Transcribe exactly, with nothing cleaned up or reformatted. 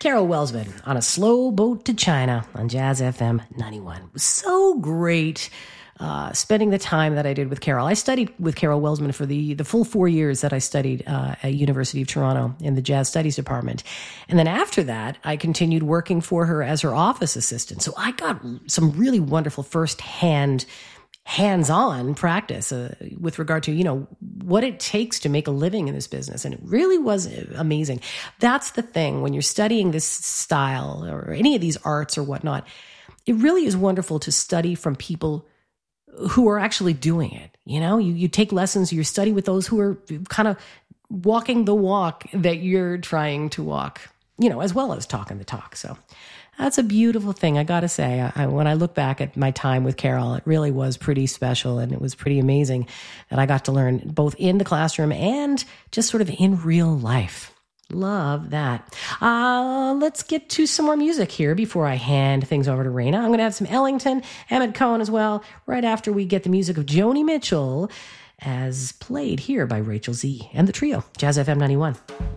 Carol Welsman on A Slow Boat to China on Jazz F M ninety-one. It was so great uh, spending the time that I did with Carol. I studied with Carol Welsman for the, the full four years that I studied uh, at University of Toronto in the Jazz Studies Department. And then after that, I continued working for her as her office assistant. So I got some really wonderful firsthand hands-on practice uh, with regard to, you know, what it takes to make a living in this business. And it really was amazing. That's the thing when you're studying this style or any of these arts or whatnot, it really is wonderful to study from people who are actually doing it. You know, you, you take lessons, you study with those who are kind of walking the walk that you're trying to walk, you know, as well as talking the talk. So that's a beautiful thing. I got to say, I, when I look back at my time with Carol, it really was pretty special. And it was pretty amazing that I got to learn both in the classroom and just sort of in real life. Love that. Uh, let's get to some more music here before I hand things over to Raina. I'm going to have some Ellington, Emmett Cohen as well, right after we get the music of Joni Mitchell as played here by Rachel Z and the trio, Jazz F M ninety-one.